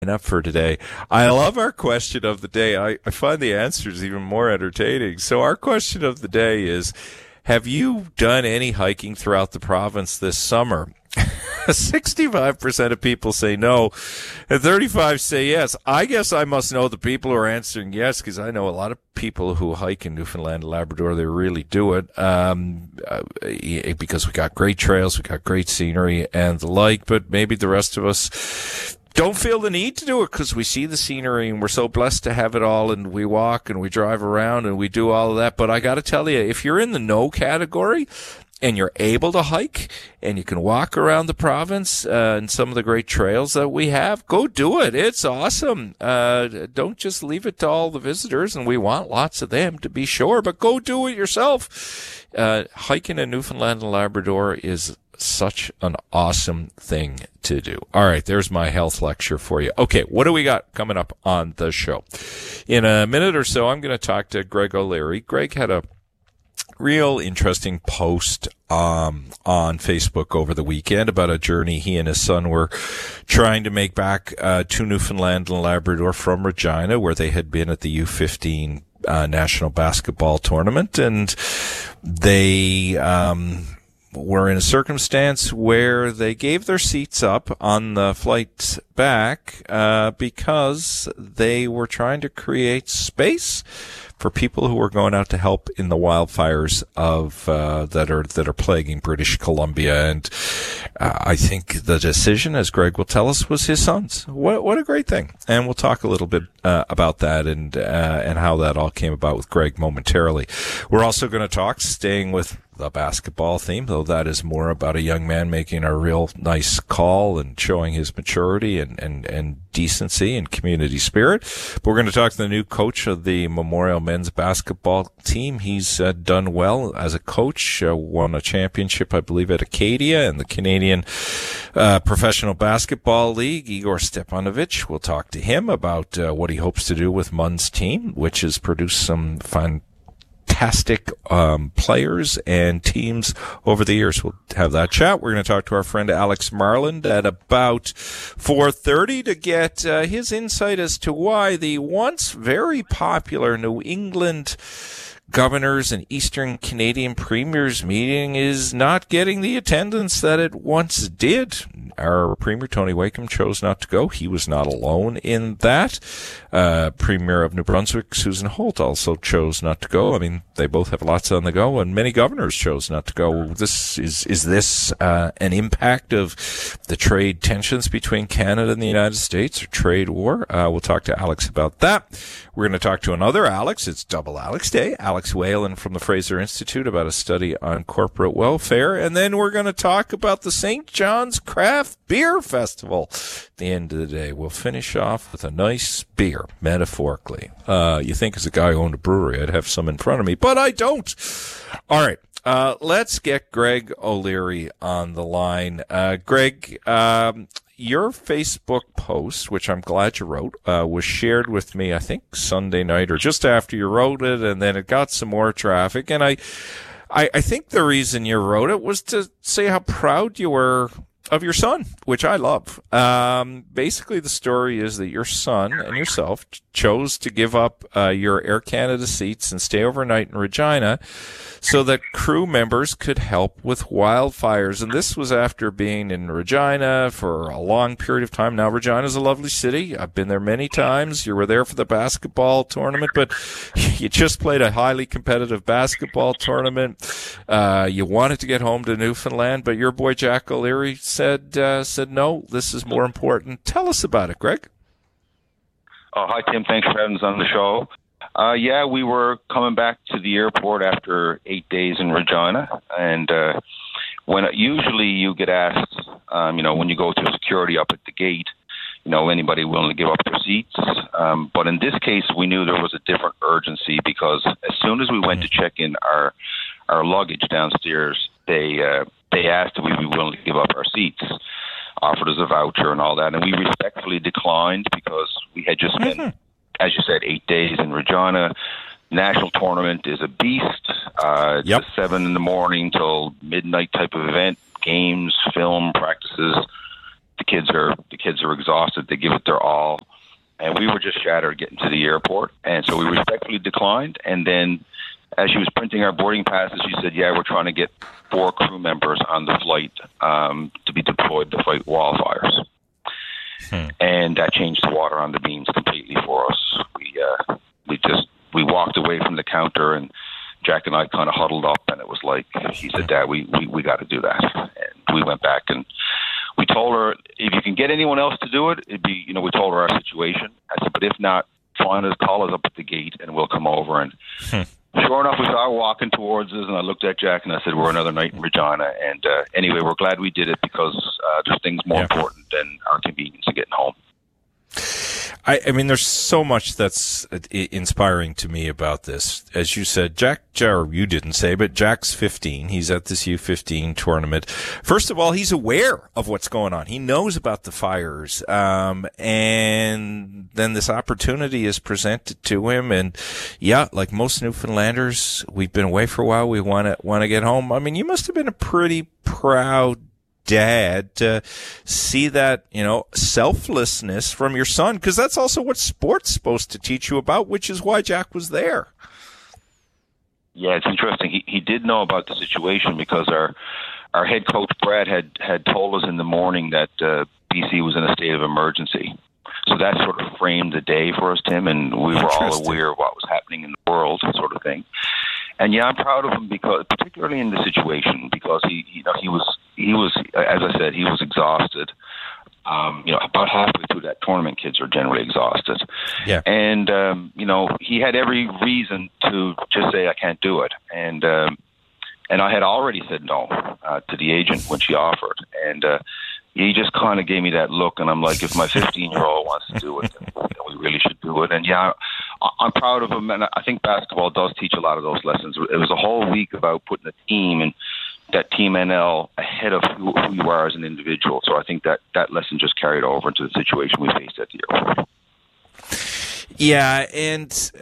Up for today. I love our question of the day. I find the answers even more entertaining. So our question of the day is, have you done any hiking throughout the province this summer? 65% of people say no, and 35% say yes. I guess I must know the people who are answering yes, because I know a lot of people who hike in Newfoundland and Labrador. They really do it because we got great trails, we got great scenery and the like, but maybe the rest of us don't feel the need to do it because we see the scenery and we're so blessed to have it all, and we walk and we drive around and we do all of that. But I got to tell you, if you're in the no category and you're able to hike and you can walk around the province and some of the great trails that we have, go do it. It's awesome. Don't just leave it to all the visitors, and we want lots of them to be sure, but go do it yourself. Hiking in Newfoundland and Labrador is such an awesome thing to do. All right, there's my health lecture for you. Okay, what do we got coming up on the show? In a minute or so, I'm going to talk to Greg O'Leary. Greg had a real interesting post on Facebook over the weekend about a journey he and his son were trying to make back to Newfoundland and Labrador from Regina, where they had been at the U15 National Basketball Tournament, and they were in a circumstance where they gave their seats up on the flight back because they were trying to create space for people who are going out to help in the wildfires of that are plaguing British Columbia. And I think the decision, as Greg will tell us, was his son's. What a great thing. And we'll talk a little bit about that and how that all came about with Greg momentarily. We're also going to talk, staying with the basketball theme, though that is more about a young man making a real nice call and showing his maturity and decency and community spirit. But we're going to talk to the new coach of the Memorial men's basketball team. He's done well as a coach, won a championship, I believe, at Acadia and the Canadian Professional Basketball League. Igor Stepanovich, we'll talk to him about what he hopes to do with Munn's team, which has produced some fantastic players and teams over the years. We'll have that chat. We're going to talk to our friend Alex Marland at about 4:30 to get his insight as to why the once very popular New England Governors and Eastern Canadian Premiers meeting is not getting the attendance that it once did. Our Premier, Tony Wakeham, chose not to go. He was not alone in that. Premier of New Brunswick, Susan Holt, also chose not to go. I mean, they both have lots on the go, and many governors chose not to go. This is this an impact of the trade tensions between Canada and the United States, or trade war? We'll talk to Alex about that. We're going to talk to another Alex. It's Double Alex Day. Alex Whalen from the Fraser Institute about a study on corporate welfare. And then we're going to talk about the St. John's Craft Beer Festival. At the end of the day, we'll finish off with a nice beer, metaphorically. You think as a guy who owned a brewery, I'd have some in front of me, but I don't. All right. Let's get Greg O'Leary on the line. Greg, your Facebook post, which I'm glad you wrote, was shared with me, I think, Sunday night or just after you wrote it, and then it got some more traffic. And I think the reason you wrote it was to say how proud you were of your son, which I love. Basically, the story is that your son and yourself chose to give up your Air Canada seats and stay overnight in Regina so that crew members could help with wildfires. And this was after being in Regina for a long period of time. Now, Regina's a lovely city. I've been there many times. You were there for the basketball tournament, but you just played a highly competitive basketball tournament. You wanted to get home to Newfoundland, but your boy Jack O'Leary said no, this is more important. Tell us about it, Greg. Oh, hi, Tim. Thanks for having us on the show. Yeah, we were coming back to the airport after 8 days in Regina, and when usually you get asked, when you go to security up at the gate, anybody willing to give up their seats. But in this case, we knew there was a different urgency because as soon as we went to check in our luggage downstairs, they asked if we'd be willing to give up our seats, offered us a voucher and all that, and we respectfully declined because we had just spent, as you said, 8 days in Regina. National tournament is a beast. It's a 7 a.m. till midnight type of event, games, film, practices. the kids are exhausted. They give it their all. And we were just shattered getting to the airport. And so we respectfully declined. And then as she was printing our boarding passes, she said, yeah, we're trying to get 4 crew members on the flight to be deployed to fight wildfires. And that changed the water on the beans completely for us. We walked away from the counter, and Jack and I kind of huddled up, and it was like, he said, Dad, we got to do that. And we went back and we told her, if you can get anyone else to do it, it'd be, we told her our situation. I said, but if not, find us, call us up at the gate, and we'll come over. And sure enough, we saw her walking towards us, and I looked at Jack and I said, we're another night in Regina. And anyway, we're glad we did it because there's things more important than our convenience of getting home. I mean, there's so much that's inspiring to me about this. As you said, you didn't say, but Jack's 15. He's at this U15 tournament. First of all, he's aware of what's going on. He knows about the fires. And then this opportunity is presented to him. And yeah, like most Newfoundlanders, we've been away for a while. We want to get home. I mean, you must have been a pretty proud dad to see that, selflessness from your son, because that's also what sport's supposed to teach you about, which is why Jack was there. Yeah, it's interesting. He did know about the situation because our head coach Brad had told us in the morning that BC was in a state of emergency. So that sort of framed the day for us, Tim, and we were all aware of what was happening in the world, sort of thing. And yeah, I'm proud of him because, particularly in the situation, because he was, as I said, he was exhausted. About halfway through that tournament, kids are generally exhausted. Yeah. And he had every reason to just say, I can't do it. And I had already said no to the agent when she offered. And he just kind of gave me that look, and I'm like, if my 15-year-old wants to do it, then we really should do it. And yeah, I'm proud of him, and I think basketball does teach a lot of those lessons. It was a whole week about putting a team and that Team NL ahead of who you are as an individual. So I think that lesson just carried over into the situation we faced at the airport. Yeah, and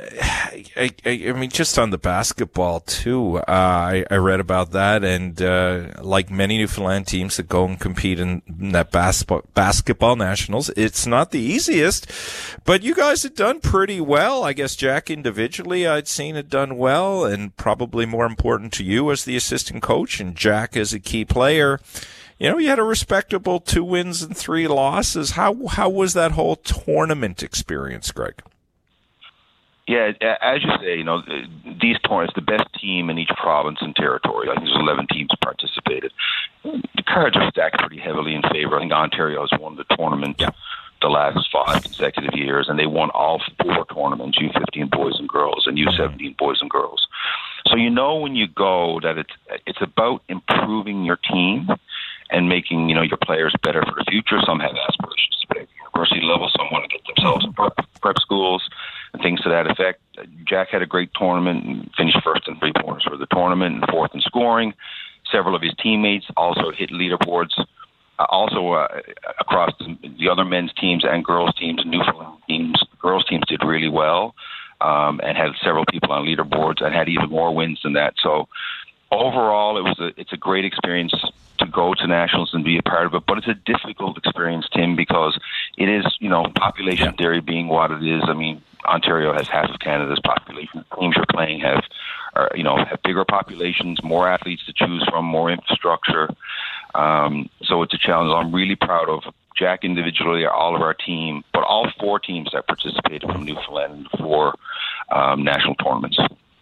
I mean, just on the basketball too, I read about that, and like many Newfoundland teams that go and compete in that basketball nationals, it's not the easiest, but you guys have done pretty well. I guess Jack individually, I'd seen it done well, and probably more important to you as the assistant coach, and Jack as a key player. You had a respectable 2 wins and 3 losses. How was that whole tournament experience, Greg? Yeah, as you say, these tournaments, the best team in each province and territory, I think there's 11 teams participated. The cards are stacked pretty heavily in favor. I think Ontario has won the tournament the last 5 consecutive years, and they won all 4 tournaments, U15 boys and girls and U17 boys and girls. So when you go that it's about improving your team and making, your players better for the future. Some have aspirations to play at the university level. Some want to get themselves in prep schools and things to that effect. Jack had a great tournament and finished first in 3-pointers for the tournament and 4th in scoring. Several of his teammates also hit leaderboards. Across the other men's teams and girls' teams, Newfoundland teams, girls' teams did really well and had several people on leaderboards and had even more wins than that. So overall, it's a great experience to go to nationals and be a part of it, but it's a difficult experience, Tim, because it is, population theory being what it is. I mean, Ontario has half of Canada's population. The teams you're playing have bigger populations, more athletes to choose from, more infrastructure. So it's a challenge. I'm really proud of Jack individually, all of our team, but all 4 teams that participated from Newfoundland in 4 national tournaments.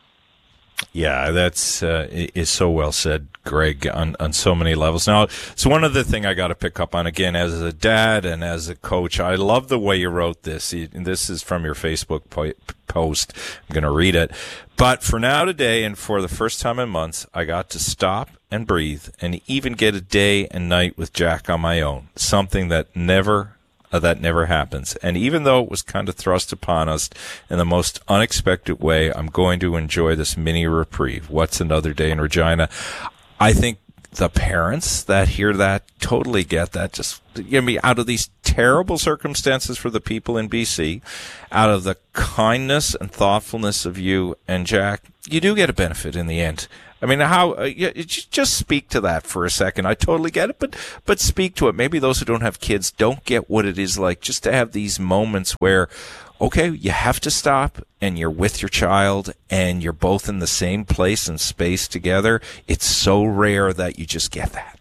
Yeah, that's is so well said, Greg, on so many levels. Now, so one other thing I got to pick up on, again, as a dad and as a coach, I love the way you wrote this. This is from your Facebook post. I'm going to read it. But for now today, and for the first time in months, I got to stop and breathe and even get a day and night with Jack on my own, something that never happens. And even though it was kind of thrust upon us in the most unexpected way, I'm going to enjoy this mini reprieve. What's another day in Regina? I think the parents that hear that totally get that. Just out of these terrible circumstances for the people in BC, out of the kindness and thoughtfulness of you and Jack, you do get a benefit in the end. I mean, just speak to that for a second. I totally get it, but speak to it. Maybe those who don't have kids don't get what it is like just to have these moments where, okay, you have to stop and you're with your child and you're both in the same place and space together. It's so rare that you just get that.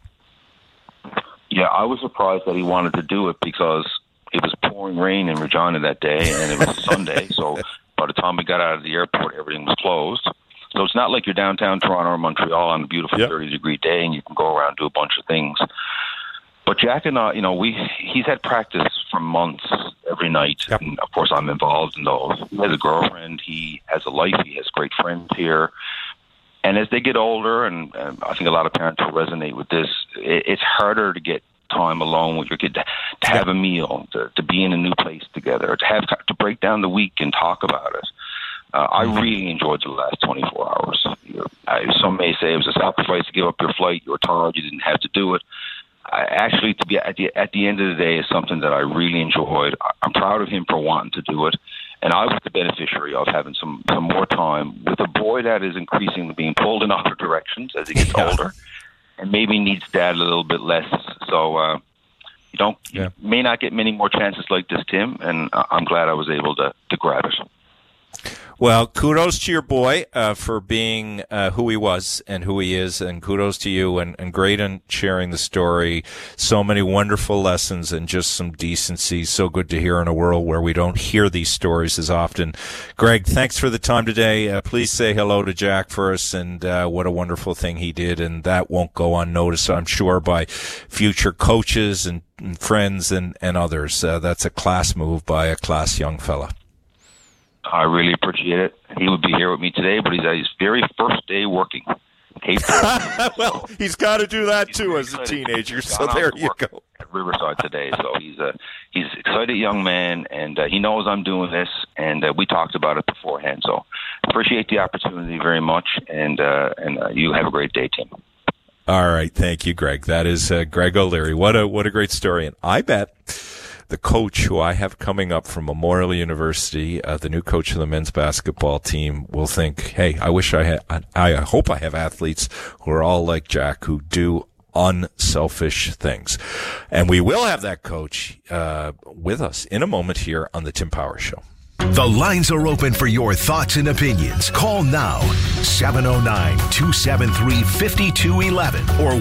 Yeah, I was surprised that he wanted to do it because it was pouring rain in Regina that day and it was Sunday. So by the time we got out of the airport, everything was closed. So it's not like you're downtown Toronto or Montreal on a beautiful 30-degree day and you can go around and do a bunch of things. But Jack and I, he's had practice for months every night. Yep. And of course, I'm involved in those. He has a girlfriend. He has a life. He has great friends here. And as they get older, and I think a lot of parents will resonate with this, it's harder to get time alone with your kid, to have a meal, to be in a new place together, to break down the week and talk about it. I really enjoyed the last 24 hours. Some may say it was a sacrifice to give up your flight. You were tired. You didn't have to do it. Actually, to be at the end of the day is something that I really enjoyed. I'm proud of him for wanting to do it. And I was the beneficiary of having some more time with a boy that is increasingly being pulled in other directions as he gets older and maybe needs dad a little bit less. So you may not get many more chances like this, Tim, and I'm glad I was able to grab it. Well, kudos to your boy for being who he was and who he is, and kudos to you, and great in sharing the story. So many wonderful lessons and just some decency. So good to hear in a world where we don't hear these stories as often. Greg, thanks for the time today. Please say hello to Jack for us, and what a wonderful thing he did, and that won't go unnoticed, I'm sure, by future coaches and friends and others. That's a class move by a class young fella. I really appreciate it. He would be here with me today, but he's at his very first day working. Well, he's got to do that too as a teenager. So there you go. At Riverside today, so he's an excited young man, and he knows I'm doing this, and we talked about it beforehand. So appreciate the opportunity very much, and you have a great day, Tim. All right, thank you, Greg. That is Greg O'Leary. What a great story, and I bet the coach who I have coming up from Memorial University, the new coach of the men's basketball team, will think, hey, I hope I have athletes who are all like Jack, who do unselfish things. And we will have that coach with us in a moment here on the Tim Powers Show. The lines are open for your thoughts and opinions. Call now, 709-273-5211 or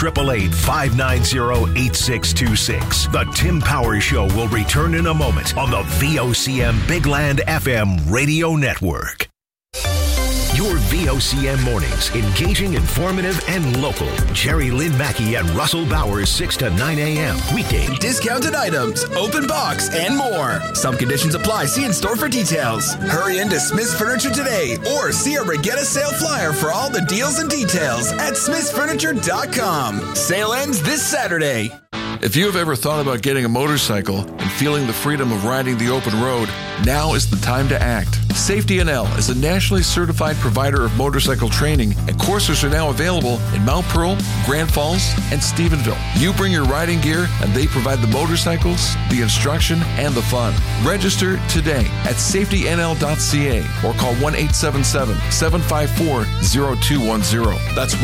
1-888-590-8626. The Tim Powers Show will return in a moment on the VOCM Big Land FM radio network. Your VOCM mornings, engaging, informative, and local. Jerry Lynn Mackey and Russell Bowers, 6 to 9 a.m. weekdays. Discounted items, open box, and more. Some conditions apply. See in store for details. Hurry into Smith's Furniture today or see our Regatta sale flyer for all the deals and details at smithsfurniture.com. Sale ends this Saturday. If you have ever thought about getting a motorcycle and feeling the freedom of riding the open road, now is the time to act. Safety NL is a nationally certified provider of motorcycle training, and courses are now available in Mount Pearl, Grand Falls, and Stephenville. You bring your riding gear, and they provide the motorcycles, the instruction, and the fun. Register today at safetynl.ca or call 1-877-754-0210. That's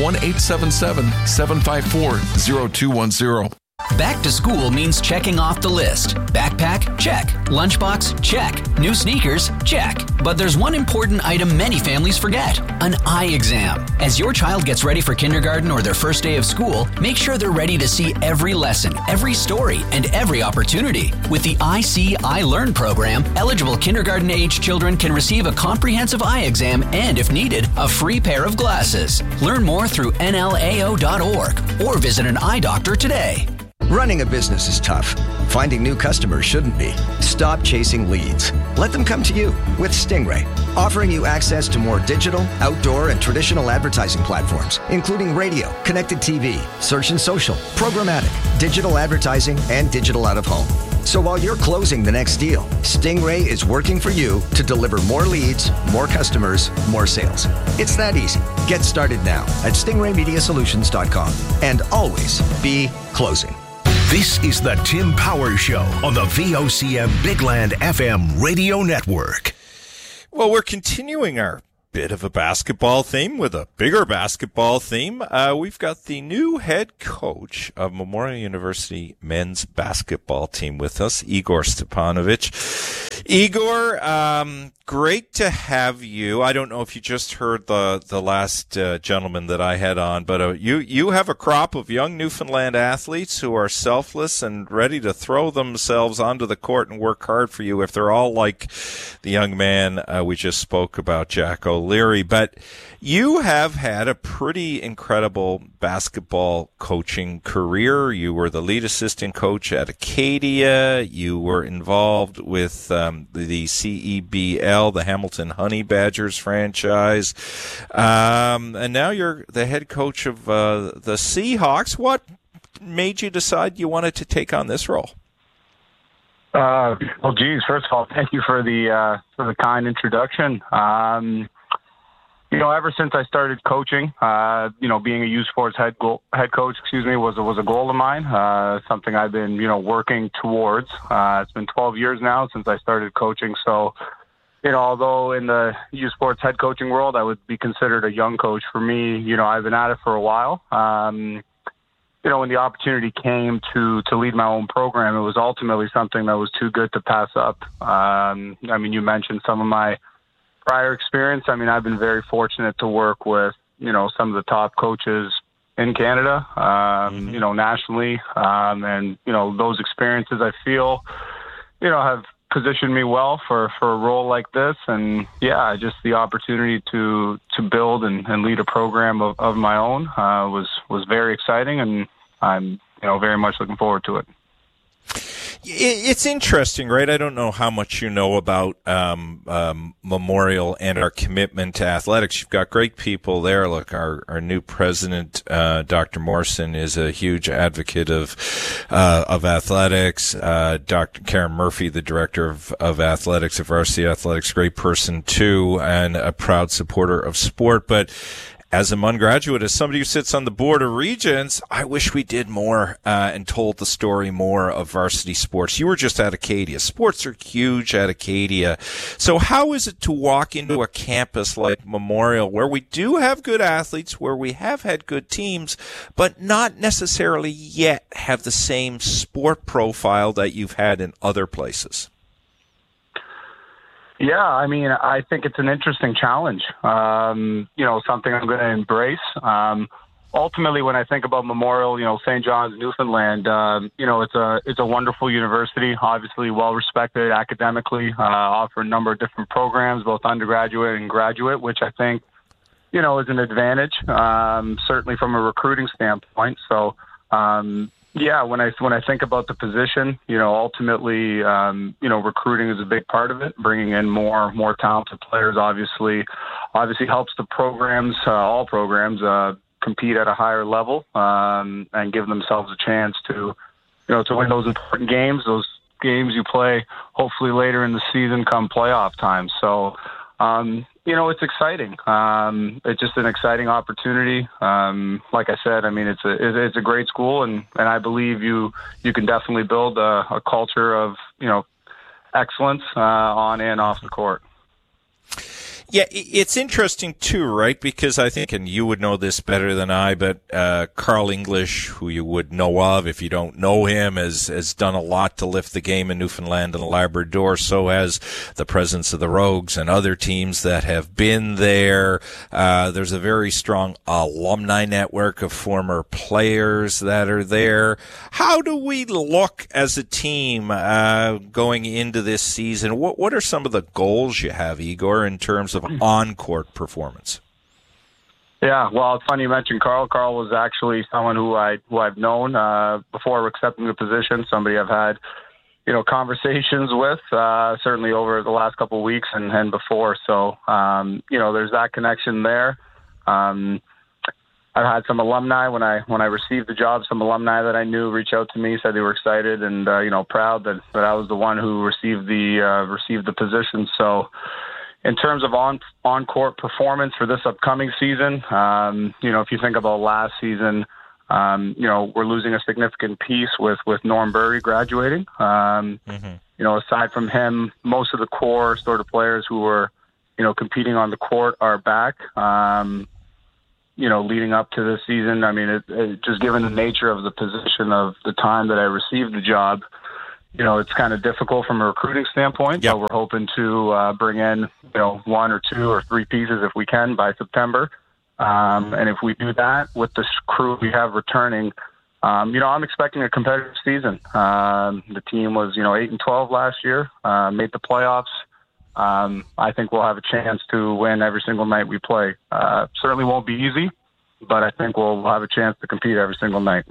1-877-754-0210. Back to school means checking off the list. Backpack? Check. Lunchbox? Check. New sneakers? Check. But there's one important item many families forget: an eye exam. As your child gets ready for kindergarten or their first day of school, make sure they're ready to see every lesson, every story, and every opportunity. With the I See, I Learn program, eligible kindergarten-age children can receive a comprehensive eye exam and, if needed, a free pair of glasses. Learn more through nlao.org or visit an eye doctor today. Running a business is tough. Finding new customers shouldn't be. Stop chasing leads. Let them come to you with Stingray, offering you access to more digital, outdoor, and traditional advertising platforms, including radio, connected TV, search and social, programmatic, digital advertising, and digital out-of-home. So while you're closing the next deal, Stingray is working for you to deliver more leads, more customers, more sales. It's that easy. Get started now at stingraymediasolutions.com and always be closing. This is the Tim Power Show on the VOCM Big Land FM radio network. Well, we're continuing our bit of a basketball theme with a bigger basketball theme. We've got the new head coach of Memorial University men's basketball team with us, Igor Stepanovich. Igor, great to have you. I don't know if you just heard the last gentleman that I had on, but you have a crop of young Newfoundland athletes who are selfless and ready to throw themselves onto the court and work hard for you if they're all like the young man we just spoke about, Jack O'Leary. But you have had a pretty incredible basketball coaching career. You were the lead assistant coach at Acadia. You were involved with the CEBL, the Hamilton Honey Badgers franchise. And now you're the head coach of the Seahawks. What made you decide you wanted to take on this role? Well, geez, first of all, thank you for the kind introduction. Ever since I started coaching, being a U Sports head coach, was a goal of mine. Something I've been, working towards. It's been 12 years now since I started coaching. So, although in the U Sports head coaching world, I would be considered a young coach. For me, I've been at it for a while. When the opportunity came to lead my own program, it was ultimately something that was too good to pass up. You mentioned some of my prior experience. I've been very fortunate to work with, some of the top coaches in Canada, nationally. And those experiences I feel, have positioned me well for a role like this. And yeah, just the opportunity to build and lead a program of my own, was very exciting. And I'm, very much looking forward to it. It's interesting, right? I don't know how much you know about Memorial and our commitment to athletics. You've got great people there. Look, our new president, Dr. Morrison, is a huge advocate of athletics. Dr. Karen Murphy, the director of athletics, of varsity athletics, great person too, and a proud supporter of sport. But as a MUN graduate, as somebody who sits on the board of regents, I wish we did more and told the story more of varsity sports. You were just at Acadia. Sports are huge at Acadia. So how is it to walk into a campus like Memorial where we do have good athletes, where we have had good teams, but not necessarily yet have the same sport profile that you've had in other places? Yeah, I think it's an interesting challenge, something I'm going to embrace. Ultimately, when I think about Memorial, St. John's, Newfoundland, it's a wonderful university, obviously well-respected academically, offer a number of different programs, both undergraduate and graduate, which I think, is an advantage, certainly from a recruiting standpoint. So, yeah, when I think about the position, ultimately, recruiting is a big part of it. Bringing in more talented players obviously helps the programs, all programs, compete at a higher level, and give themselves a chance to win those important games. Those games you play hopefully later in the season come playoff time. So, it's exciting. It's just an exciting opportunity. Like I said, it's a great school, and I believe you can definitely build a culture of, excellence, on and off the court. Yeah, it's interesting too, right? Because I think, and you would know this better than I, but Carl English, who you would know of if you don't know him, has done a lot to lift the game in Newfoundland and Labrador. So has the presence of the Rogues and other teams that have been there. There's a very strong alumni network of former players that are there. How do we look as a team going into this season? What are some of the goals you have, Igor, in terms of on-court performance? Yeah, well, it's funny you mentioned Carl. Carl was actually someone who I've known before accepting the position, somebody I've had, conversations with, certainly over the last couple of weeks and before. So, there's that connection there. I've had some alumni when I received the job, some alumni that I knew reach out to me, said they were excited and, proud that I was the one who received the position. So, in terms of on-court performance for this upcoming season, if you think about last season, We're losing a significant piece with Norm Burry graduating. Aside from him, most of the core sort of players who were, competing on the court are back. Leading up to this season, I mean, it just given the nature of the position of the time that I received the job, it's kind of difficult from a recruiting standpoint. Yep. So we're hoping to bring in, 1 or 2 or 3 pieces if we can by September. And if we do that with the crew we have returning, I'm expecting a competitive season. The team was, 8-12 last year, made the playoffs. I think we'll have a chance to win every single night we play. Certainly won't be easy, but I think we'll have a chance to compete every single night.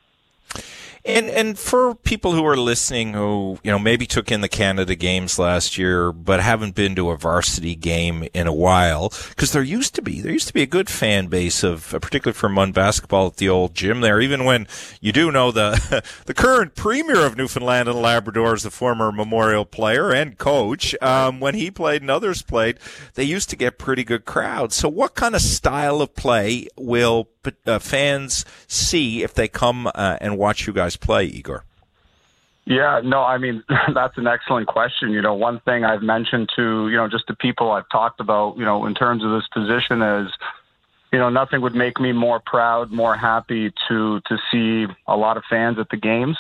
And for people who are listening who, maybe took in the Canada Games last year but haven't been to a varsity game in a while, because there used to be a good fan base of, particularly for Mun basketball at the old gym there, even when you do know the current premier of Newfoundland and Labrador is the former Memorial player and coach. When he played and others played, they used to get pretty good crowds. So what kind of style of play will fans see if they come and watch you guys play, Igor? Yeah, no, I mean, that's an excellent question. One thing I've mentioned to, just to people I've talked about, in terms of this position is, nothing would make me more proud, more happy to see a lot of fans at the games.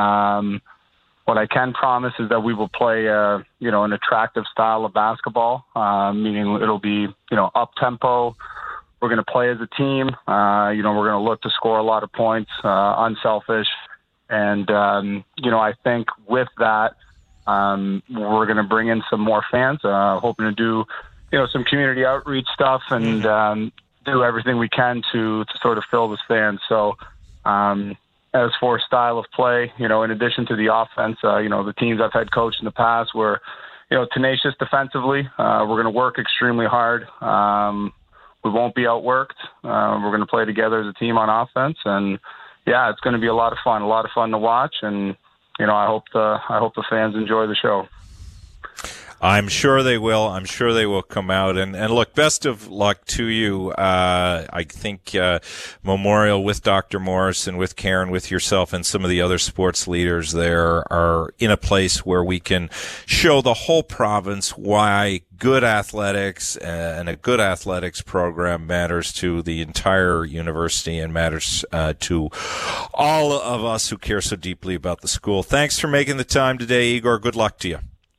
What I can promise is that we will play, an attractive style of basketball, meaning it'll be, up-tempo. We're going to play as a team. We're going to look to score a lot of points, unselfish. And, I think with that, we're going to bring in some more fans, hoping to do, some community outreach stuff and do everything we can to sort of fill the stands. So as for style of play, in addition to the offense, the teams I've had coached in the past were, tenacious defensively. We're going to work extremely hard. We won't be outworked. We're going to play together as a team on offense, and yeah, it's going to be a lot of fun to watch. And I hope the fans enjoy the show. I'm sure they will. I'm sure they will come out. And look, best of luck to you. I think Memorial with Dr. Morris and with Karen, with yourself and some of the other sports leaders there are in a place where we can show the whole province why good athletics and a good athletics program matters to the entire university and matters to all of us who care so deeply about the school. Thanks for making the time today, Igor. Good luck to you.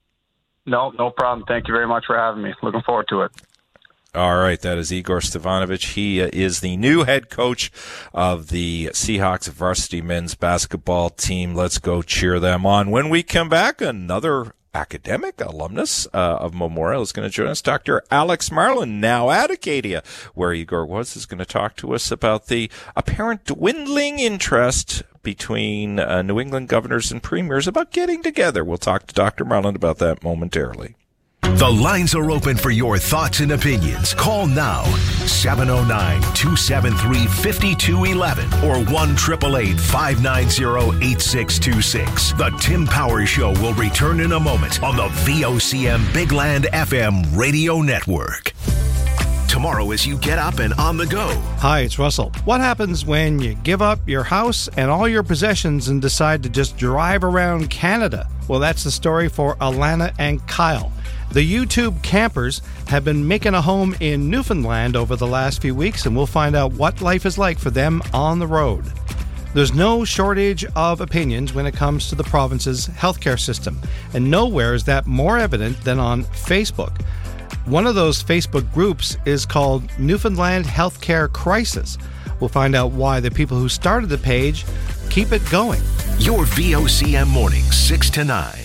No problem. Thank you very much for having me. Looking forward to it. All right, that is Igor Stevanovic. He is the new head coach of the Seahawks varsity men's basketball team. Let's go cheer them on. When we come back, another academic alumnus of Memorial is going to join us. Dr. Alex Marlin, now at Acadia, where Igor was, is going to talk to us about the apparent dwindling interest between New England governors and premiers about getting together. We'll talk to Dr. Marlin about that momentarily. The lines are open for your thoughts and opinions. Call now, 709-273-5211 or 1-888-590-8626. The Tim Powers Show will return in a moment on the VOCM Big Land FM radio network. Tomorrow as you get up and on the go. Hi, it's Russell. What happens when you give up your house and all your possessions and decide to just drive around Canada? Well, that's the story for Alana and Kyle. The YouTube campers have been making a home in Newfoundland over the last few weeks, and we'll find out what life is like for them on the road. There's no shortage of opinions when it comes to the province's healthcare system, and nowhere is that more evident than on Facebook. One of those Facebook groups is called Newfoundland Healthcare Crisis. We'll find out why the people who started the page keep it going. Your VOCM mornings, 6 to 9.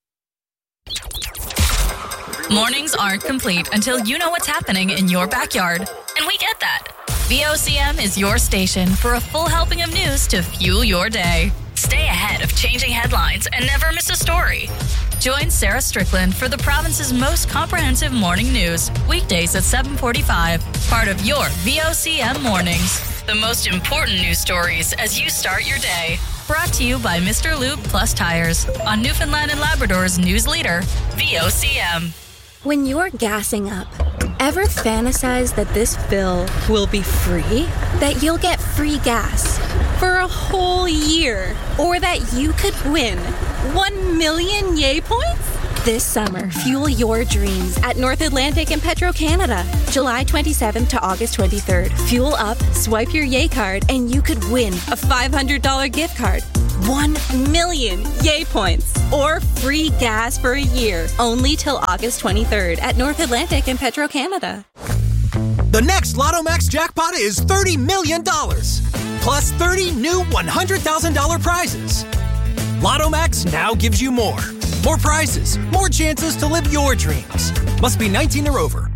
Mornings aren't complete until you know what's happening in your backyard. And we get that. VOCM is your station for a full helping of news to fuel your day. Stay ahead of changing headlines and never miss a story. Join Sarah Strickland for the province's most comprehensive morning news, weekdays at 7:45, part of your VOCM mornings. The most important news stories as you start your day. Brought to you by Mr. Lube Plus Tires on Newfoundland and Labrador's news leader, VOCM. When you're gassing up, ever fantasize that this fill will be free? That you'll get free gas? for a whole year. Or that you could win 1 million Yay points? This summer, fuel your dreams at North Atlantic and Petro-Canada. July 27th to August 23rd. Fuel up, swipe your Yay card, and you could win a $500 gift card. 1 million Yay points. Or free gas for a year. Only till August 23rd at North Atlantic and Petro-Canada. The next Lotto Max jackpot is $30 million. Plus 30 new $100,000 prizes. Lotto Max now gives you more. More prizes, more chances to live your dreams. Must be 19 or over.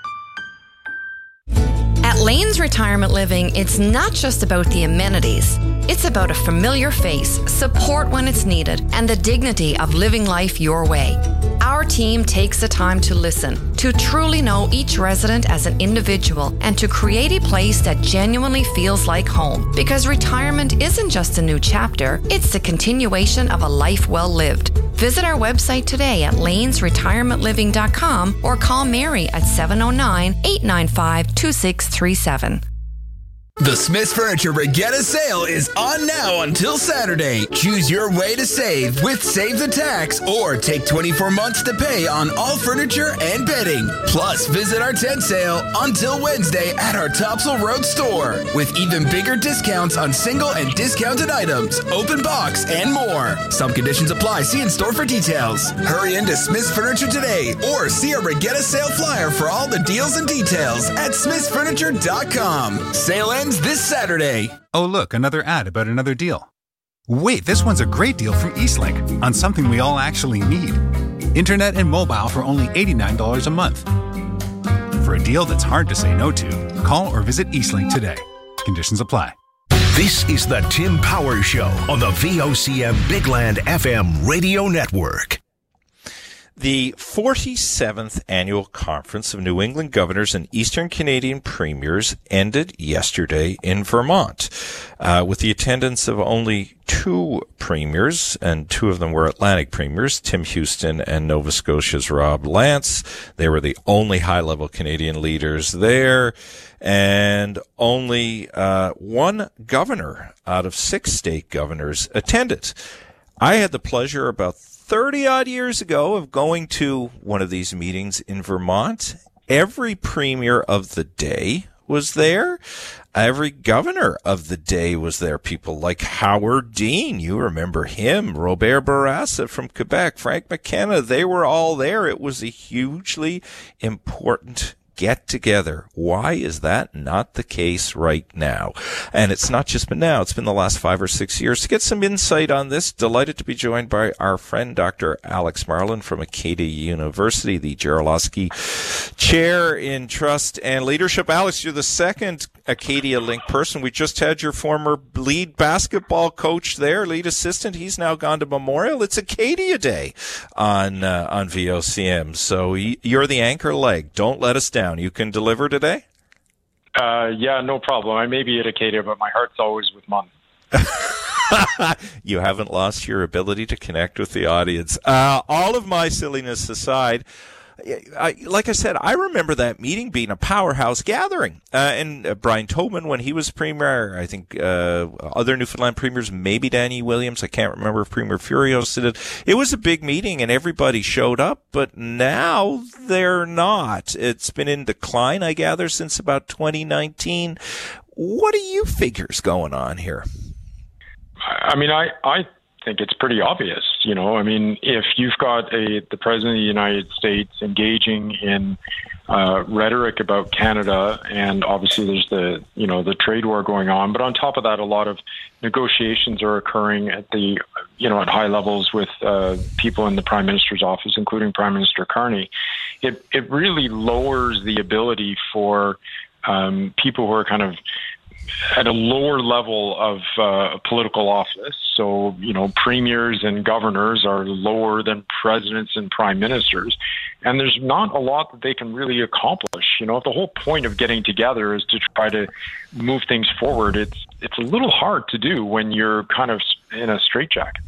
At Lane's Retirement Living, it's not just about the amenities. It's about a familiar face, support when it's needed, and the dignity of living life your way. Our team takes the time to listen, to truly know each resident as an individual, and to create a place that genuinely feels like home. Because retirement isn't just a new chapter, it's the continuation of a life well lived. Visit our website today at lanesretirementliving.com or call Mary at 709-895-2637. The Smith's Furniture Regatta Sale is on now until Saturday. Choose your way to save with Save the Tax or take 24 months to pay on all furniture and bedding. Plus, visit our tent sale until Wednesday at our Topsail Road store with even bigger discounts on single and discounted items, open box, and more. Some conditions apply. See in store for details. Hurry into Smith's Furniture today or see a Regatta Sale flyer for all the deals and details at smithsfurniture.com. Sale ends this Saturday. Oh, look, another ad about another deal. Wait, this one's a great deal from Eastlink on something we all actually need. Internet and mobile for only $89 a month. For a deal that's hard to say no to, call or visit Eastlink today. Conditions apply. This is the Tim Powers Show on the VOCM Bigland FM radio network. The 47th Annual Conference of New England Governors and Eastern Canadian Premiers ended yesterday in Vermont, with the attendance of only 2 premiers, and 2 of them were Atlantic premiers, Tim Houston and Nova Scotia's Rob Lance. They were the only high-level Canadian leaders there, and only 1 governor out of 6 state governors attended. I had the pleasure about 30-odd years ago of going to one of these meetings in Vermont. Every premier of the day was there. Every governor of the day was there. People like Howard Dean, you remember him, Robert Bourassa from Quebec, Frank McKenna, they were all there. It was a hugely important get together. Why is that not the case right now? And it's not just been now, it's been the last 5 or 6 years. To get some insight on this, delighted to be joined by our friend Dr. Alex Marlin from Acadia University, the Jarolowski Chair in Trust and Leadership. Alex, you're the second Acadia Link person. We just had your former lead basketball coach there, lead assistant. He's now gone to Memorial. It's Acadia Day on VOCM. So you're the anchor leg. Don't let us down. You can deliver today? Yeah, no problem. I may be at Acadia, but my heart's always with Mom. You haven't lost your ability to connect with the audience. All of my silliness aside, like I said, I remember that meeting being a powerhouse gathering. And Brian Tobin, when he was premier, I think other Newfoundland premiers, maybe Danny Williams, I can't remember if Premier Furios did it. It was a big meeting and everybody showed up, but now they're not. It's been in decline, I gather, since about 2019. What are you figures going on here? I mean, I think it's pretty obvious. You know, I mean, if you've got the President of the United States engaging in rhetoric about Canada, and obviously there's the trade war going on, but on top of that, a lot of negotiations are occurring at at high levels with people in the Prime Minister's office, including Prime Minister Carney. It really lowers the ability for people who are kind of at a lower level of political office. So, premiers and governors are lower than presidents and prime ministers. And there's not a lot that they can really accomplish. If the whole point of getting together is to try to move things forward, it's a little hard to do when you're kind of in a straitjacket.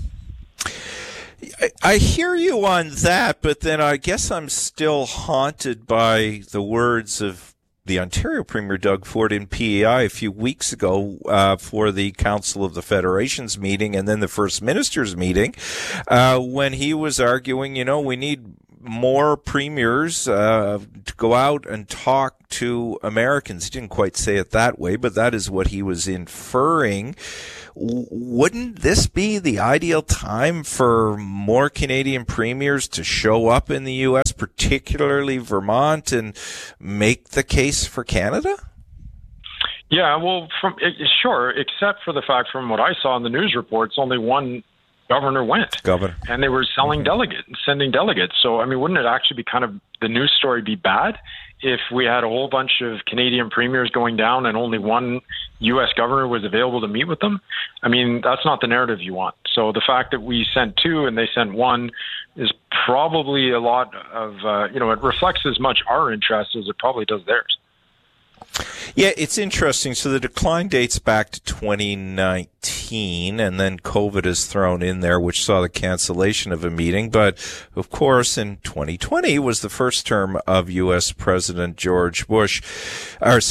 I hear you on that, but then I guess I'm still haunted by the words of the Ontario Premier Doug Ford in PEI a few weeks ago for the Council of the Federations meeting and then the First Minister's meeting when he was arguing, we need more premiers to go out and talk to Americans. He didn't quite say it that way, but that is what he was inferring. Wouldn't this be the ideal time for more Canadian premiers to show up in the U.S., particularly Vermont, and make the case for Canada? Yeah, well, sure, except for the fact from what I saw in the news reports, only one governor went. And they were sending delegates. So, I mean, wouldn't it actually be kind of the news story be bad if we had a whole bunch of Canadian premiers going down and only one U.S. governor was available to meet with them? I mean, that's not the narrative you want. So the fact that we sent two and they sent one is probably a lot of, it reflects as much our interest as it probably does theirs. Yeah, it's interesting. So the decline dates back to 2019, and then COVID is thrown in there, which saw the cancellation of a meeting. But, of course, in 2020 was the first term of U.S. President George Bush of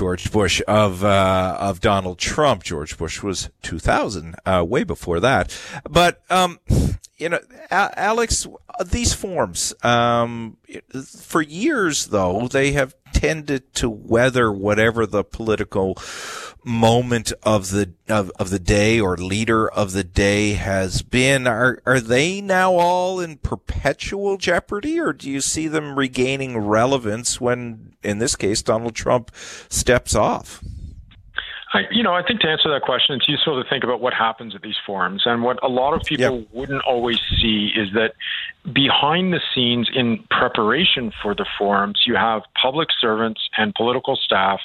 Donald Trump. George Bush was 2000, way before that. But, Alex, these forms, for years, though, they have tended to weather whatever the political moment of the day or leader of the day has been. Are they now all in perpetual jeopardy, or do you see them regaining relevance when, in this case, Donald Trump steps off? I think to answer that question, it's useful to think about what happens at these forums. And what a lot of people wouldn't always see is that behind the scenes in preparation for the forums, you have public servants and political staff,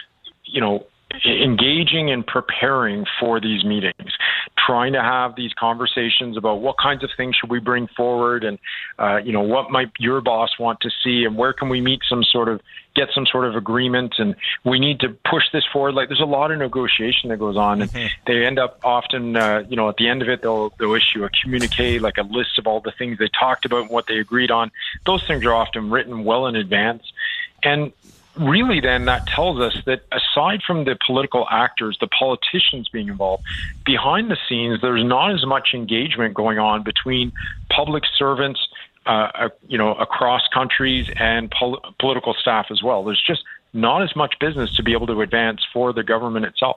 engaging and preparing for these meetings, trying to have these conversations about what kinds of things should we bring forward and, what might your boss want to see and where can we get some sort of agreement, and we need to push this forward. Like, there's a lot of negotiation that goes on, and they end up often, at the end of it, they'll issue a communique, like a list of all the things they talked about and what they agreed on. Those things are often written well in advance. And really, then, that tells us that aside from the political actors, the politicians being involved, behind the scenes, there's not as much engagement going on between public servants, across countries and political staff as well. There's just not as much business to be able to advance for the government itself.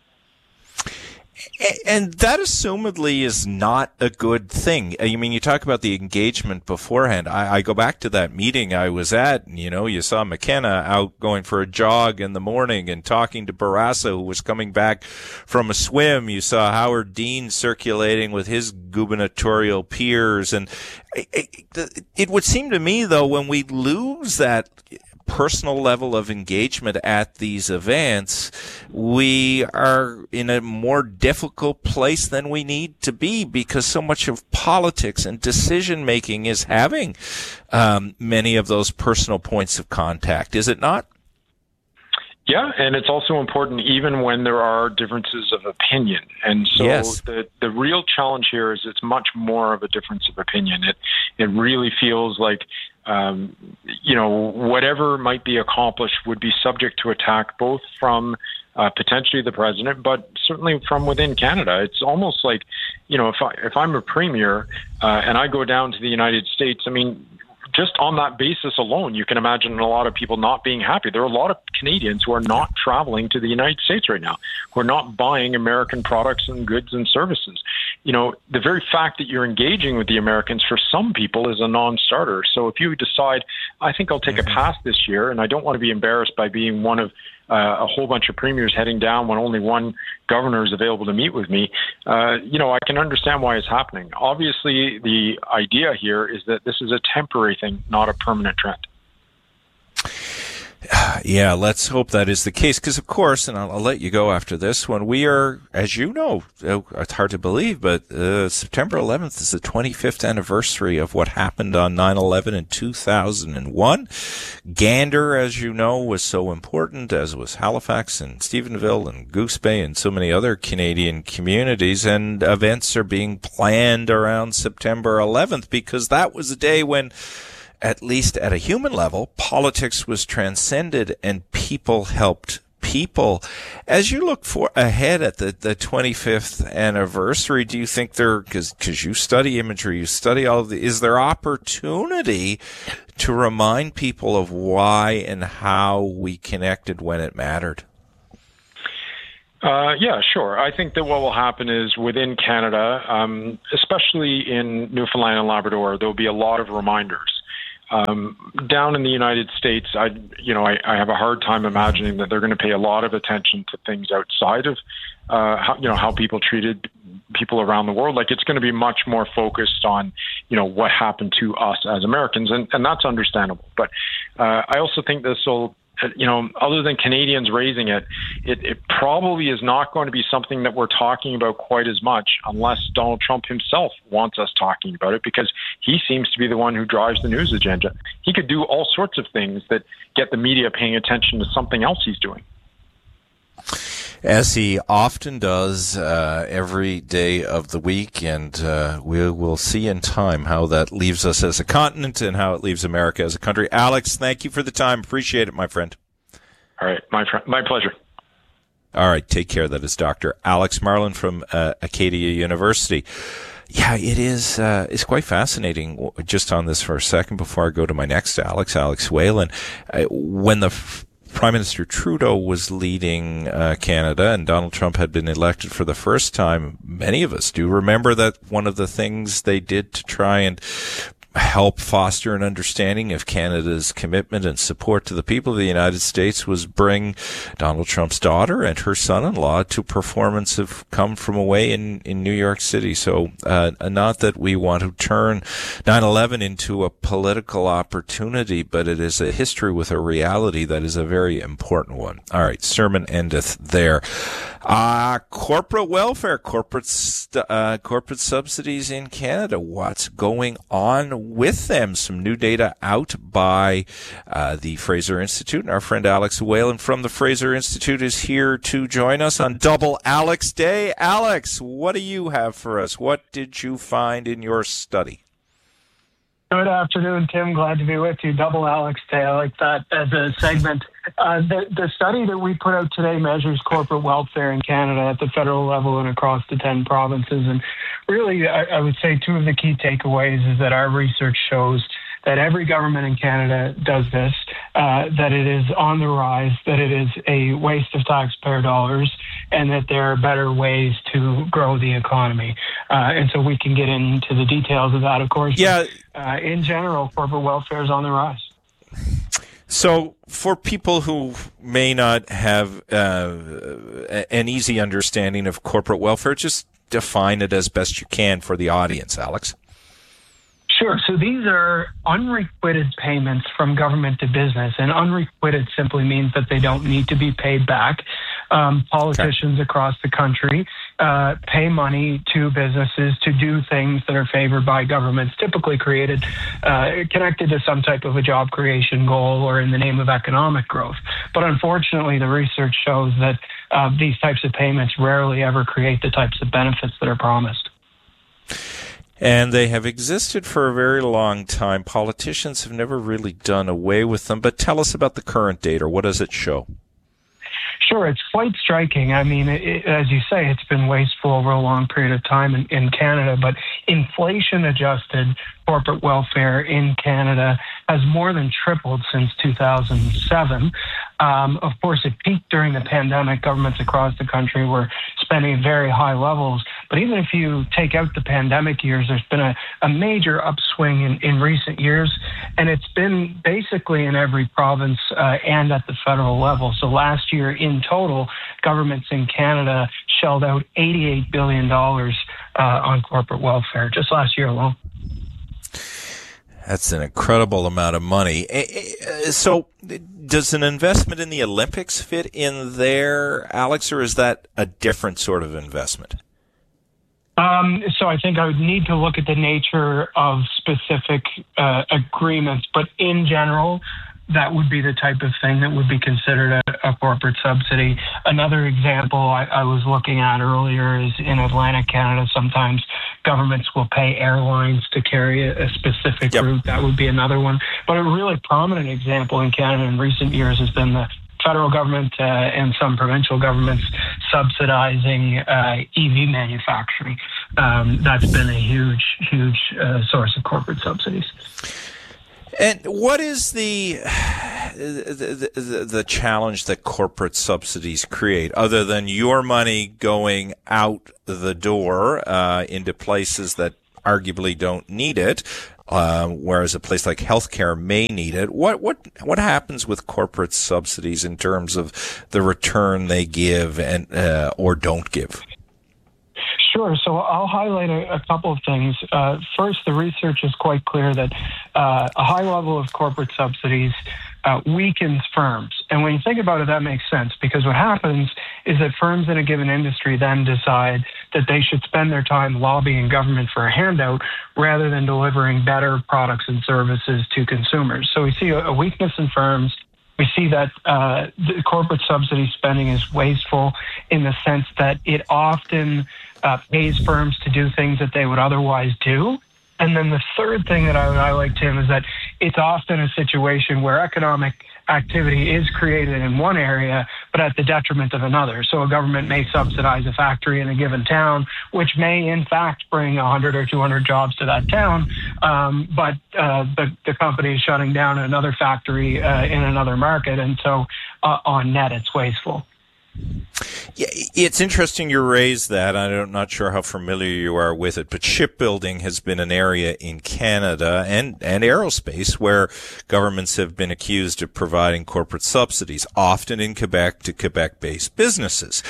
And that assumedly is not a good thing. I mean, you talk about the engagement beforehand. I go back to that meeting I was at, and, you saw McKenna out going for a jog in the morning and talking to Barrasso, who was coming back from a swim. You saw Howard Dean circulating with his gubernatorial peers. And it would seem to me, though, when we lose that personal level of engagement at these events, we are in a more difficult place than we need to be, because so much of politics and decision making is having many of those personal points of contact, is it not? Yeah, and it's also important even when there are differences of opinion. And so the real challenge here is it's much more of a difference of opinion. It really feels like whatever might be accomplished would be subject to attack, both from potentially the president, but certainly from within Canada. It's almost like, if I'm a premier and I go down to the United States, I mean, just on that basis alone, you can imagine a lot of people not being happy. There are a lot of Canadians who are not traveling to the United States right now, who are not buying American products and goods and services. The very fact that you're engaging with the Americans for some people is a non-starter. So if you decide, I think I'll take a pass this year, and I don't want to be embarrassed by being one of a whole bunch of premiers heading down when only one governor is available to meet with me, I can understand why it's happening. Obviously, the idea here is that this is a temporary thing, not a permanent trend. Yeah, let's hope that is the case, because, of course, and I'll let you go after this one, we are, as you know, it's hard to believe, but September 11th is the 25th anniversary of what happened on 9/11 in 2001. Gander, as you know, was so important, as was Halifax and Stephenville and Goose Bay and so many other Canadian communities, and events are being planned around September 11th, because that was the day when at least at a human level, politics was transcended and people helped people. As you look ahead at the 25th anniversary, do you think because you study imagery, you study all of is there opportunity to remind people of why and how we connected when it mattered? Yeah, sure. I think that what will happen is within Canada, especially in Newfoundland and Labrador, there will be a lot of reminders. Down in the United States, I have a hard time imagining that they're going to pay a lot of attention to things outside of how people treated people around the world. Like, it's going to be much more focused on what happened to us as Americans, and that's understandable. But I also think this will, other than Canadians raising it probably is not going to be something that we're talking about quite as much unless Donald Trump himself wants us talking about it, because he seems to be the one who drives the news agenda. He could do all sorts of things that get the media paying attention to something else he's doing. As he often does every day of the week, and we will see in time how that leaves us as a continent and how it leaves America as a country. Alex, thank you for the time. Appreciate it, my friend. All right, my pleasure. All right, take care. That is Dr. Alex Marlin from Acadia University. Yeah, it is. It's quite fascinating. Just on this for a second before I go to my next Alex Whalen. When the Prime Minister Trudeau was leading Canada and Donald Trump had been elected for the first time, many of us do remember that one of the things they did to try and help foster an understanding of Canada's commitment and support to the people of the United States was bring Donald Trump's daughter and her son-in-law to performance of Come From Away in New York City. So not that we want to turn 9/11 into a political opportunity, but it is a history with a reality that is a very important one. All right, sermon endeth there. Corporate welfare, corporate subsidies in Canada. What's going on with them? Some new data out by the Fraser Institute, and our friend Alex Whalen from the Fraser Institute is here to join us on Double Alex Day. Alex, what do you have for us? What did you find in your study? Good afternoon, Tim. Glad to be with you. Double Alex Day. I like that as a segment. The study that we put out today measures corporate welfare in Canada at the federal level and across the 10 provinces. And really, I would say two of the key takeaways is that our research shows that every government in Canada does this, that it is on the rise, that it is a waste of taxpayer dollars, and that there are better ways to grow the economy. And so we can get into the details of that, of course. Yeah. But, in general, corporate welfare is on the rise. So for people who may not have an easy understanding of corporate welfare, just define it as best you can for the audience, Alex. Sure. So these are unrequited payments from government to business, and unrequited simply means that they don't need to be paid back. Politicians across the country pay money to businesses to do things that are favored by governments, typically connected to some type of a job creation goal or in the name of economic growth. But unfortunately, the research shows that these types of payments rarely ever create the types of benefits that are promised. And they have existed for a very long time. Politicians have never really done away with them. But tell us about the current data. What does it show? Sure, it's quite striking. I mean, as you say, it's been wasteful over a long period of time in Canada, but inflation-adjusted corporate welfare in Canada has more than tripled since 2007. Of course, it peaked during the pandemic. Governments across the country were spending at very high levels. But even if you take out the pandemic years, there's been a major upswing in recent years, and it's been basically in every province and at the federal level. So last year, in total, governments in Canada shelled out $88 billion on corporate welfare just last year alone. That's an incredible amount of money. So does an investment in the Olympics fit in there, Alex, or is that a different sort of investment? So I think I would need to look at the nature of specific agreements, but in general, that would be the type of thing that would be considered a corporate subsidy. Another example I was looking at earlier is in Atlantic Canada. Sometimes governments will pay airlines to carry a specific route. That would be another one. But a really prominent example in Canada in recent years has been the federal government and some provincial governments subsidizing EV manufacturing. That's been a huge source of corporate subsidies. And what is the challenge that corporate subsidies create, other than your money going out the door into places that arguably don't need it, whereas a place like healthcare may need it? What happens with corporate subsidies in terms of the return they give and or don't give? Sure. So I'll highlight a couple of things. First, the research is quite clear that a high level of corporate subsidies weakens firms. And when you think about it, that makes sense, because what happens is that firms in a given industry then decide that they should spend their time lobbying government for a handout rather than delivering better products and services to consumers. So we see a weakness in firms. We see that the corporate subsidy spending is wasteful in the sense that it often pays firms to do things that they would otherwise do. And then the third thing that I would highlight, Tim, is that it's often a situation where economic activity is created in one area, but at the detriment of another. So a government may subsidize a factory in a given town, which may in fact bring 100 or 200 jobs to that town, but the company is shutting down another factory in another market, and so on net it's wasteful. Yeah, it's interesting you raised that. I'm not sure how familiar you are with it, but shipbuilding has been an area in Canada and aerospace where governments have been accused of providing corporate subsidies, often in Quebec to Quebec-based businesses.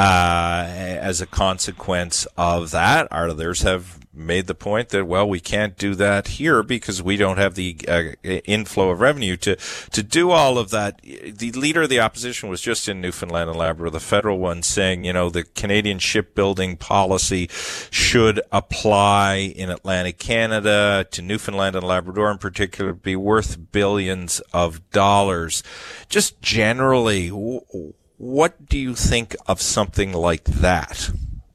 As a consequence of that, others have made the point that, well, we can't do that here because we don't have the inflow of revenue to do all of that. The leader of the opposition was just in Newfoundland and Labrador, the federal one, saying, the Canadian shipbuilding policy should apply in Atlantic Canada to Newfoundland and Labrador in particular, be worth billions of dollars. Just generally, what do you think of something like that?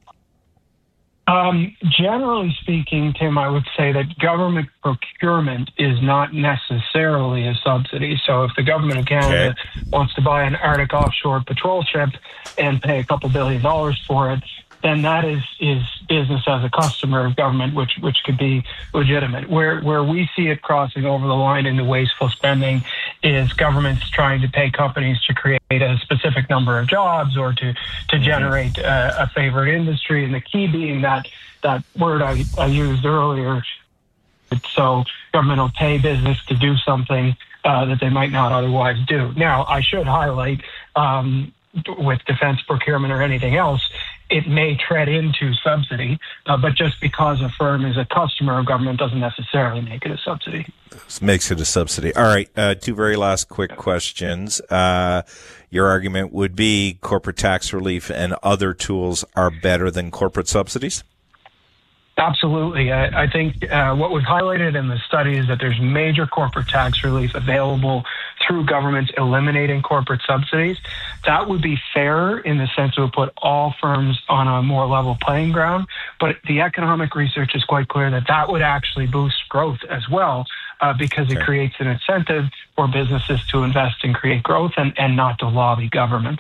Generally speaking, Tim, I would say that government procurement is not necessarily a subsidy. So if the government of Canada wants to buy an Arctic offshore patrol ship and pay a couple $2 billion for it, then that is business as a customer of government, which could be legitimate. Where we see it crossing over the line into wasteful spending is governments trying to pay companies to create a specific number of jobs or to generate a favorite industry. And the key being that word I used earlier. So government will pay business to do something that they might not otherwise do. Now, I should highlight with defense procurement or anything else, it may tread into subsidy, but just because a firm is a customer of government doesn't necessarily make it a subsidy. Makes it a subsidy. All right, two very last quick questions. Your argument would be corporate tax relief and other tools are better than corporate subsidies? Absolutely. I think what was highlighted in the study is that there's major corporate tax relief available through governments eliminating corporate subsidies. That would be fair in the sense it would put all firms on a more level playing ground. But the economic research is quite clear that would actually boost growth as well because it creates an incentive for businesses to invest and create growth and not to lobby governments.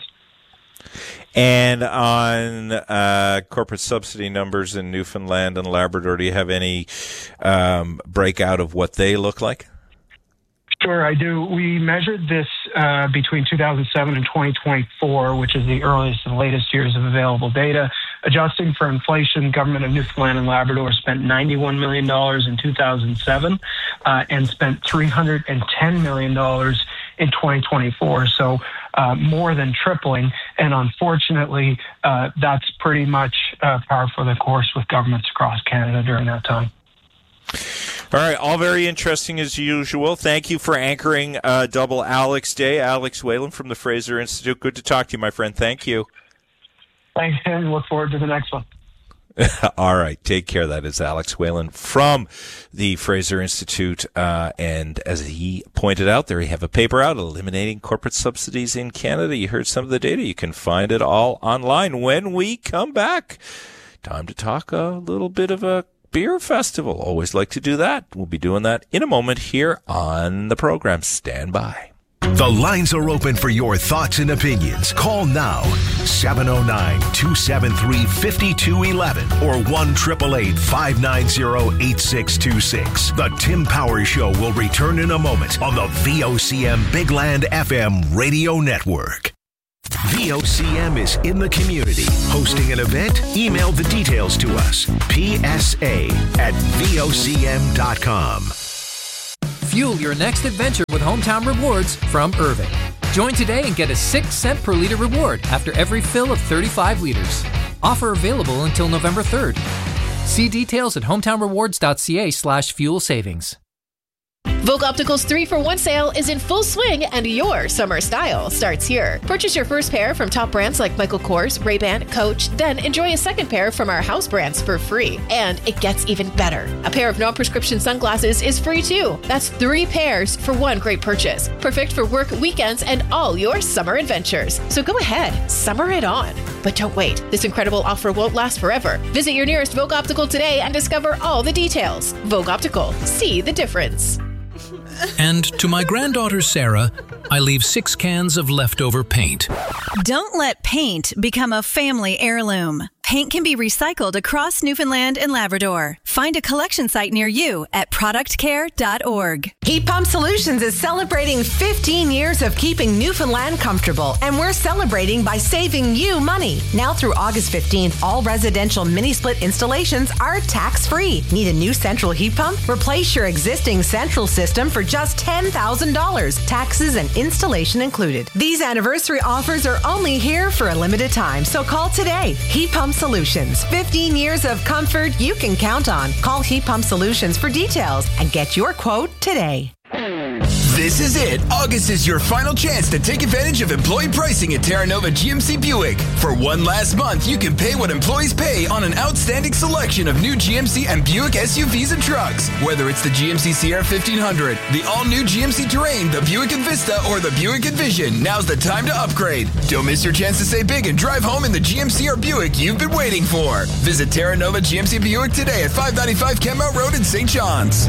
And on corporate subsidy numbers in Newfoundland and Labrador, do you have any breakout of what they look like? Sure, I do. We measured this between 2007 and 2024, which is the earliest and latest years of available data. Adjusting for inflation, government of Newfoundland and Labrador spent $91 million in 2007 and spent $310 million in 2024. So more than tripling. And unfortunately, that's pretty much par for the course with governments across Canada during that time. All right, all very interesting as usual. Thank you for anchoring Double Alex Day. Alex Whalen from the Fraser Institute. Good to talk to you, my friend. Thank you. Thanks, Tim. Look forward to the next one. All right. Take care. That is Alex Whalen from the Fraser Institute. And as he pointed out, there you have a paper out, Eliminating Corporate Subsidies in Canada. You heard some of the data. You can find it all online. When we come back, time to talk a little bit of a beer festival. Always like to do that. We'll be doing that in a moment here on the program. Stand by. The lines are open for your thoughts and opinions. Call now, 709-273-5211 or 1-888-590-8626. The Tim Powers Show will return in a moment on the VOCM Big Land FM radio network. VOCM is in the community. Hosting an event? Email the details to us. PSA@VOCM.com. Fuel your next adventure with Hometown Rewards from Irving. Join today and get a 6-cent per liter reward after every fill of 35 liters. Offer available until November 3rd. See details at hometownrewards.ca/fuel savings. Vogue Optical's 3-for-1 sale is in full swing and your summer style starts here. Purchase your first pair from top brands like Michael Kors, Ray-Ban, Coach, then enjoy a second pair from our house brands for free. And it gets even better. A pair of non-prescription sunglasses is free too. That's 3 pairs for one great purchase. Perfect for work, weekends, and all your summer adventures. So go ahead, summer it on. But don't wait. This incredible offer won't last forever. Visit your nearest Vogue Optical today and discover all the details. Vogue Optical. See the difference. And to my granddaughter Sarah, I leave 6 cans of leftover paint. Don't let paint become a family heirloom. Paint can be recycled across Newfoundland and Labrador. Find a collection site near you at productcare.org. Heat Pump Solutions is celebrating 15 years of keeping Newfoundland comfortable, and we're celebrating by saving you money. Now through August 15th, all residential mini-split installations are tax-free. Need a new central heat pump? Replace your existing central system for just $10,000, taxes and installation included. These anniversary offers are only here for a limited time, so call today. Heat Pump Solutions. 15 years of comfort you can count on. Call Heat Pump Solutions for details and get your quote today. This is it. August is your final chance to take advantage of employee pricing at Terra Nova GMC Buick. For one last month, you can pay what employees pay on an outstanding selection of new GMC and Buick SUVs and trucks. Whether it's the GMC Sierra 1500, the all-new GMC Terrain, the Buick Envista, or the Buick Envision, now's the time to upgrade. Don't miss your chance to save big and drive home in the GMC or Buick you've been waiting for. Visit Terra Nova GMC Buick today at 595 Kenmount Road in St. John's.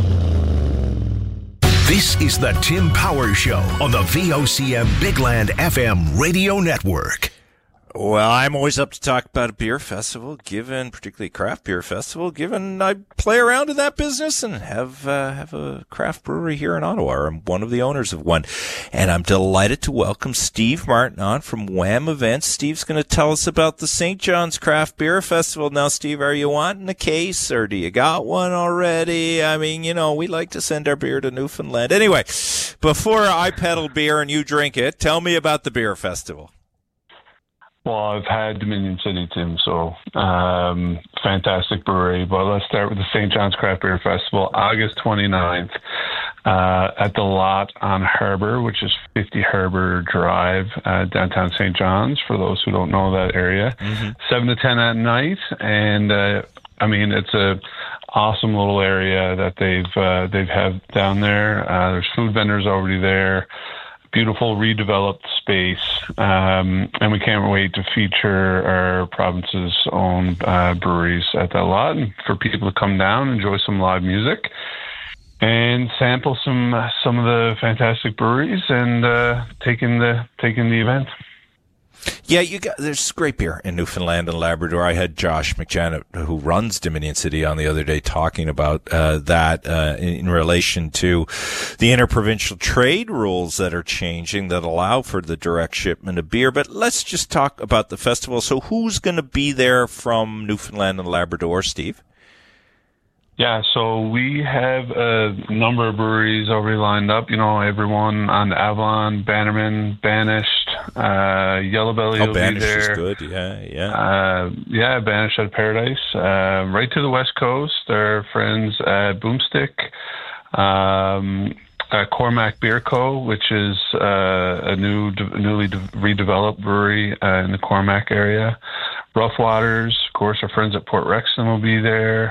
This is the Tim Powers Show on the VOCM Big Land FM radio network. Well, I'm always up to talk about a beer festival, particularly craft beer festival, given I play around in that business and have a craft brewery here in Ottawa. I'm one of the owners of one. And I'm delighted to welcome Steve Martin on from Wham Events. Steve's going to tell us about the St. John's Craft Beer Festival. Now, Steve, are you wanting a case or do you got one already? I mean, we like to send our beer to Newfoundland. Anyway, before I peddle beer and you drink it, tell me about the beer festival. Well, I've had Dominion City, Tim, so fantastic brewery. But let's start with the St. John's Craft Beer Festival, August 29th at the Lot on Harbour, which is 50 Harbour Drive, downtown St. John's, for those who don't know that area. 7 to 10 at night, and it's a awesome little area that they've have down there. There's food vendors already there. Beautiful redeveloped space, and we can't wait to feature our province's own breweries at that lot, and for people to come down, enjoy some live music, and sample some of the fantastic breweries, and taking the event. Yeah, there's great beer in Newfoundland and Labrador. I had Josh McJanet, who runs Dominion City, on the other day talking about that in relation to the interprovincial trade rules that are changing that allow for the direct shipment of beer. But let's just talk about the festival. So who's going to be there from Newfoundland and Labrador, Steve? Yeah, so we have a number of breweries already lined up. Everyone on the Avalon, Bannerman, Banished, Yellow Belly will be there. Is good, yeah. Banished at Paradise. Right to the West Coast, our friends at Boomstick, Cormac Beer Co., which is a newly redeveloped brewery in the Cormac area. Rough Waters, of course, our friends at Port Rexton will be there.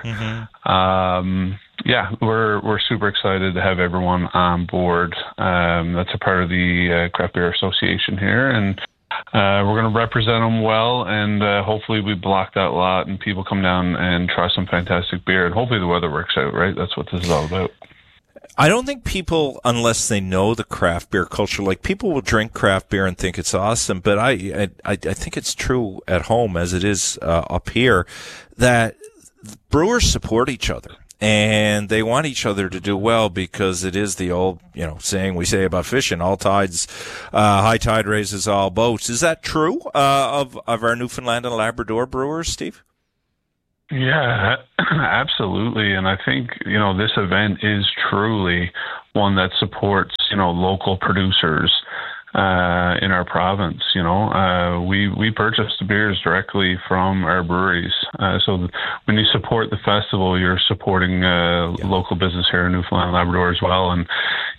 Yeah, we're super excited to have everyone on board. That's a part of the Craft Beer Association here, and we're going to represent them well, and hopefully we block that lot and people come down and try some fantastic beer, and hopefully the weather works out, right? That's what this is all about. I don't think people, unless they know the craft beer culture, like people will drink craft beer and think it's awesome, but I think it's true at home as it is up here, that brewers support each other. And they want each other to do well, because it is the old, saying we say about fishing, all tides, high tide raises all boats. Is that true of our Newfoundland and Labrador brewers, Steve? Yeah, absolutely. And I think, this event is truly one that supports, local producers in our province. We purchase the beers directly from our breweries. So when you support the festival, you're supporting local business here in Newfoundland and Labrador as well. And,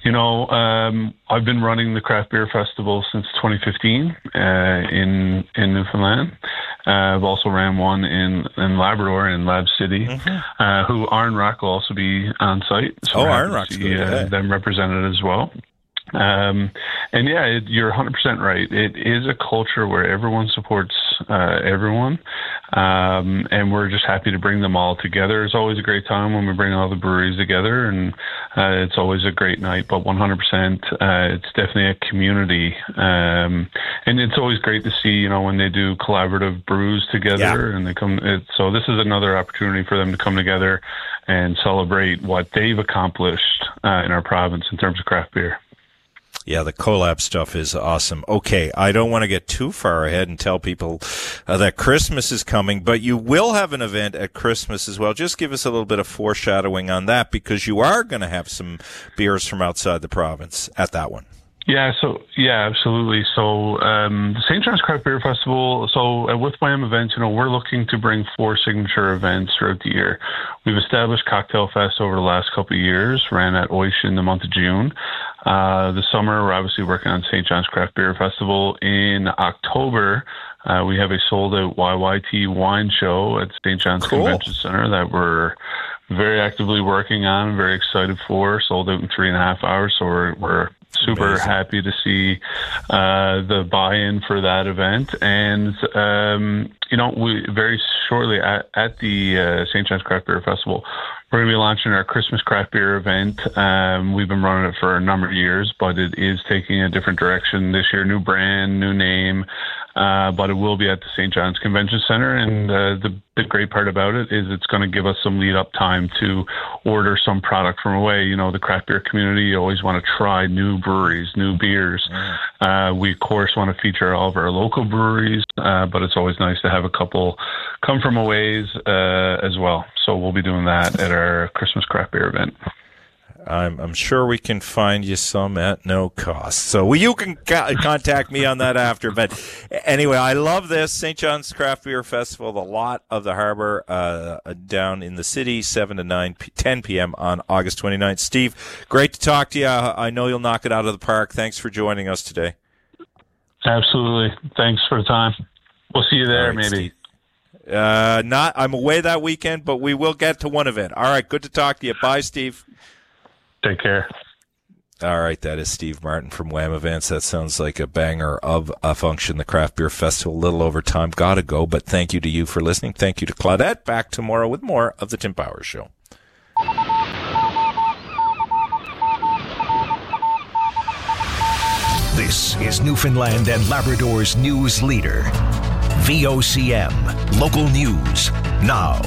I've been running the Craft Beer Festival since 2015 in Newfoundland. I've also ran one in Labrador, in Lab City, who Iron Rock will also be on site. So Iron Rock's good. Them represented as well. And yeah, you're 100% right. It is a culture where everyone supports everyone, and we're just happy to bring them all together. It's always a great time when we bring all the breweries together, and it's always a great night. But 100%, it's definitely a community, and it's always great to see, when they do collaborative brews together, and they come. So this is another opportunity for them to come together and celebrate what they've accomplished in our province in terms of craft beer. Yeah, the collab stuff is awesome. Okay, I don't want to get too far ahead and tell people that Christmas is coming, but you will have an event at Christmas as well. Just give us a little bit of foreshadowing on that, because you are going to have some beers from outside the province at that one. Yeah, absolutely. So the St. John's Craft Beer Festival, with Wham Events, we're looking to bring 4 signature events throughout the year. We've established Cocktail Fest over the last couple of years, ran at Oish in the month of June. The summer, we're obviously working on St. John's Craft Beer Festival. In October, we have a sold-out YYT wine show at St. John's Convention Center that we're very actively working on, very excited for, sold out in 3.5 hours, so we're super happy to see the buy-in for that event. And, we very shortly at the St. John's Craft Beer Festival, we're going to be launching our Christmas craft beer event. We've been running it for a number of years, but it is taking a different direction this year. New brand, new name, but it will be at the St. John's Convention Center. And the great part about it is it's going to give us some lead-up time to order some product from away. The craft beer community, you always want to try new breweries, new beers. We, of course, want to feature all of our local breweries, but it's always nice to have a couple come from a ways as well. So we'll be doing that at our Christmas craft beer event. I'm sure we can find you some at no cost. So you can contact me on that after. But anyway, I love this. St. John's Craft Beer Festival, the lot of the harbor down in the city, 7 to 10 p.m. on August 29th. Steve, great to talk to you. I know you'll knock it out of the park. Thanks for joining us today. Absolutely. Thanks for the time. We'll see you there, maybe. Steve. I'm away that weekend, but we will get to one event. All right, good to talk to you. Bye, Steve. Take care. All right, that is Steve Martin from Wham Events. That sounds like a banger of a function, the Craft Beer Festival. A little over time, gotta go, but thank you to you for listening. Thank you to Claudette. Back tomorrow with more of the Tim Powers Show. This is Newfoundland and Labrador's news leader, VOCM, local news now.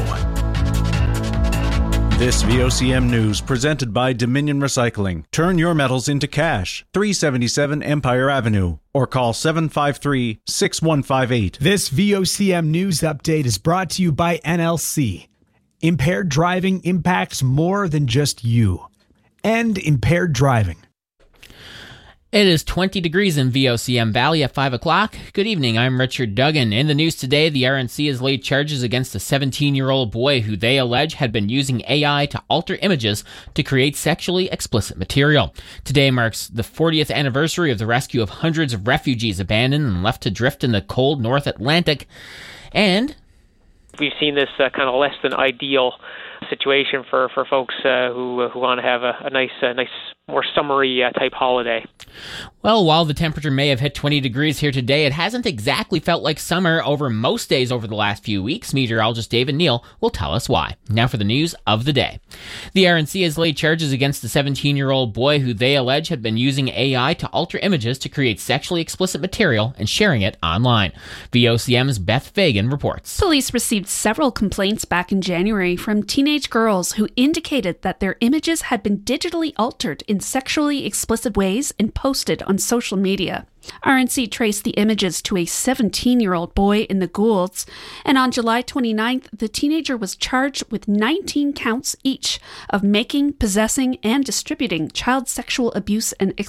This VOCM news presented by Dominion Recycling. Turn your metals into cash. 377 Empire Avenue or call 753-6158. This VOCM news update is brought to you by NLC. Impaired driving impacts more than just you. End impaired driving. It is 20 degrees in VOCM Valley at 5 o'clock. Good evening, I'm Richard Duggan. In the news today, the RNC has laid charges against a 17-year-old boy who they allege had been using AI to alter images to create sexually explicit material. Today marks the 40th anniversary of the rescue of hundreds of refugees abandoned and left to drift in the cold North Atlantic. And we've seen this kind of less than ideal situation for folks who want to have a nice, more summery type holiday. Well, while the temperature may have hit 20 degrees here today, it hasn't exactly felt like summer over most days over the last few weeks. Meteorologist David Neal will tell us why. Now for the news of the day. The RNC has laid charges against a 17-year-old boy who they allege had been using AI to alter images to create sexually explicit material and sharing it online. VOCM's Beth Fagan reports. Police received several complaints back in January from teenage girls who indicated that their images had been digitally altered in sexually explicit ways and posted on social media. RNC traced the images to a 17-year-old boy in the Goulds, and on July 29th, the teenager was charged with 19 counts each of making, possessing, and distributing child sexual abuse and